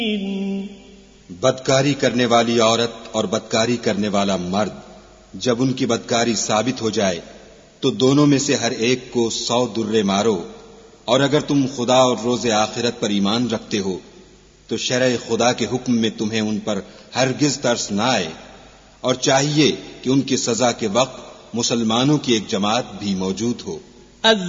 बदकारी करने वाली औरत और बदकारी करने वाला मर्द जब उनकी बदकारी साबित हो जाए तो दोनों में से हर एक को 100 दुर्रे मारो, और अगर तुम खुदा और रोज़े आखिरत पर ईमान रखते हो तो शरअ खुदा के हुक्म में तुम्हें उन पर हरगिज तरस न आए, और चाहिए कि उनकी सजा के वक्त मुसलमानों की एक जमात भी मौजूद हो।